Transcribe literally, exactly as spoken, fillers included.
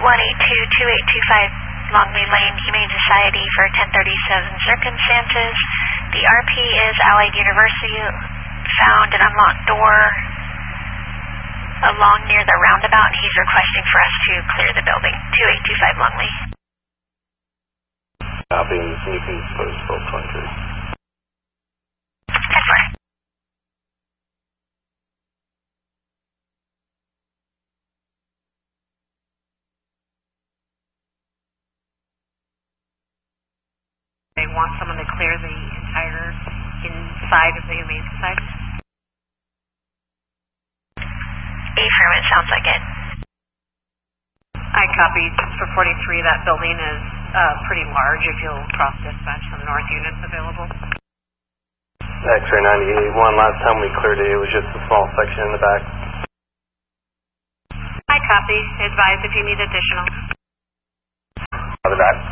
one eight two, two eight two five Longley Lane, Humane Society for ten thirty-seven circumstances. The R P is Allied University, found an unlocked door along near the roundabout, and he's requesting for us to clear the building. two eight two five Longley. Copy, you can post twelve twenty-three. ten four. They want someone to clear the entire inside of the Humane Society? Affirm, it sounds like it. I copied for forty-three. That building is uh, pretty large. If you'll cross dispatch some north units available. X-ray ninety-eight one, last time we cleared it, it was just a small section in the back. I copy. Advise if you need additional. Other back.